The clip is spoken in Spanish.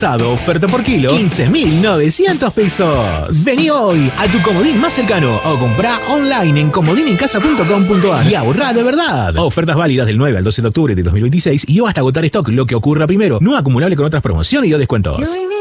Oferta por kilo, 15.900 pesos. Vení hoy a tu comodín más cercano o comprá online en comodínencasa.com.ar y ahorrá de verdad. Ofertas válidas del 9 al 12 de octubre de 2026 y o hasta agotar stock, lo que ocurra primero. No acumulable con otras promociones y o descuentos.